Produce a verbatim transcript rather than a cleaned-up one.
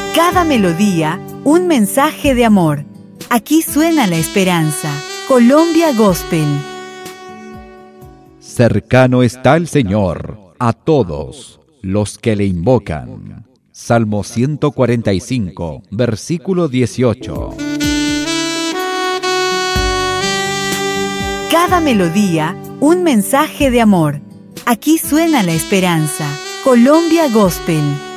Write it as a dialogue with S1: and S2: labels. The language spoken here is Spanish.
S1: Cada melodía, un mensaje de amor. Aquí suena la esperanza. Colombia Gospel.
S2: Cercano está el Señor a todos los que le invocan. Salmo ciento cuarenta y cinco, versículo dieciocho.
S1: Cada melodía, un mensaje de amor. Aquí suena la esperanza. Colombia Gospel.